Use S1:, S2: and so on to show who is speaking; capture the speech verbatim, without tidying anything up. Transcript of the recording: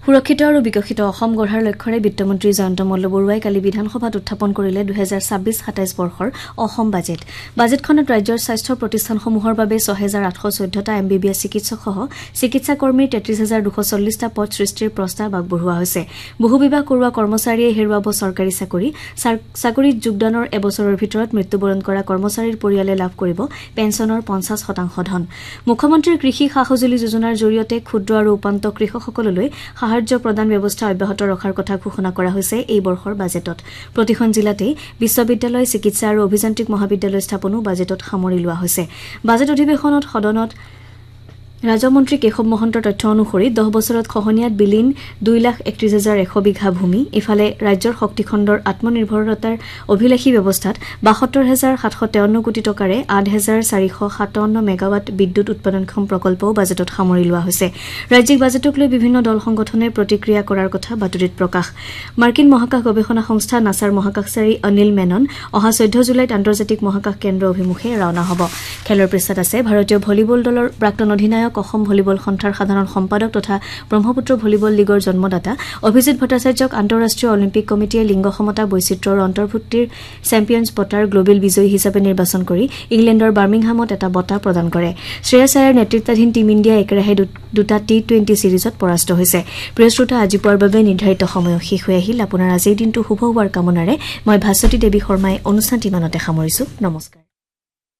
S1: সুৰক্ষিত আৰু বিকশিত অসম গঢ়াৰ লক্ষ্যৰে বিত্তমন্ত্ৰী জয়ন্ত মল্লবৰুৱাই কালি বিধানসভাত উত্থাপন কৰিলে দুই হাজাৰ ছাব্বিছ সাতাইছ বৰ্ষৰ অসম বাজেট। বাজেটখনত ৰাজ্যৰ স্বাস্থ্য প্ৰতিষ্ঠানসমূহৰ বাবে ছয় হাজাৰ আঠশ চৈধ্যটা এম বি বি এছ চিকিৎসকসহ চিকিৎসা কৰ্মীৰ তেত্ৰিছ হাজাৰ দুশ চল্লিছটা পদ সৃষ্টিৰ প্ৰস্তাৱ আগবঢ়োৱা হৈছে। বহু বিবাহ কৰোৱা কৰ্মচাৰীয়ে হেৰুৱাব চৰকাৰী চাকৰি। চাকৰিত যোগদানৰ এবছৰৰ ভিতৰত মৃত্যুবৰণ কৰা কৰ্মচাৰীৰ পৰিয়ালে লাভ কৰিব পেঞ্চনৰ পঞ্চাছ শতাংশ ধন। মুখ্যমন্ত্ৰীৰ কৃষি সা সঁজুলি যোজনাৰ জৰিয়তে ক্ষুদ্ৰ আৰু উপান্ত কৃষকসকললৈ সাহায্য প্ৰদান ব্যৱস্থা অব্যাহত ৰখাৰ কথা ঘোষণা কৰা হৈছে এই বৰ্ষৰ বাজেটত। প্ৰতিখন জিলাতে বিশ্ববিদ্যালয়, চিকিৎসা আৰু অভিযান্ত্ৰিক মহাবিদ্যালয় স্থাপনো বাজেটত সামৰি লোৱা হৈছে। বাজেট অধিৱেশনত সদনত ৰাজ্যমন্ত্ৰী কেশৱ মহন্তৰ তথ্য অনুসৰি দহ বছৰত খহনীয়াত বিলীন দুই লাখ একত্ৰিশ হাজাৰ এশ বিঘা ভূমি। ইফালে ৰাজ্যৰ শক্তিখণ্ডৰ আত্মনিৰ্ভৰতাৰ অভিলাষী ব্যৱস্থাত বাসত্তৰ হাজাৰ সাতশ তেৱন্ন কোটি টকাৰে আঠ হাজাৰ চাৰিশ সাতাৱন্ন মেগাৱাট বিদ্যুৎ উৎপাদনক্ষম প্ৰকল্পও বাজেটত সামৰি লোৱা হৈছে। ৰাজ্যিক বাজেটক লৈ বিভিন্ন দল সংগঠনে প্ৰতিক্ৰিয়া কৰাৰ কথা বাতৰিত প্ৰকাশ। মাৰ্কিন মহাকাশ গৱেষণা সংস্থা নাছাৰ মহাকাশচাৰী অনিল মেনন অহা চৈধ্য জুলাইত আন্তৰ্জাতিক মহাকাশ কেন্দ্ৰ অভিমুখে ৰাওনা হ'ব। খেলৰ পৃষ্ঠাত আছে ভাৰতীয় ভলীবল দলৰ প্ৰাক্তন অধিনায়ক অসম ভলীবল সন্থাৰ সাধাৰণ সম্পাদক তথা ব্ৰহ্মপুত্ৰ ভলীবল লীগৰ জন্মদাতা অভিজিৎ ভট্টাচাৰ্যক আন্তঃৰাষ্ট্ৰীয় অলিম্পিক কমিটিয়ে লিংগ সমতা বৈচিত্ৰ্য আৰু অন্তৰ্ভুক্তিৰ চেম্পিয়নছ বঁটাৰ গ্লবেল বিজয়ী হিচাপে নিৰ্বাচন কৰি ইংলেণ্ডৰ বাৰ্মিংহামত এটা বঁটা প্ৰদান কৰে। শ্ৰেয়াছ আয়াৰ নেতৃত্বাধীন টীম ইণ্ডিয়া একেৰাহে দুটা টি টুৱেণ্টি ছিৰিজত পৰাস্ত হৈছে। প্ৰিয় শ্ৰোতা, আজি পুৱাৰ বাবে নিৰ্ধাৰিত সময় শেষ হৈ আহিল। আপোনাৰ আজিৰ দিনটো শুভ হোৱাৰ কামনাৰে মই ভাস্বতী দেৱী শৰ্মাই অনুষ্ঠানটি ইমানতে সামৰিছো। নমস্কাৰ।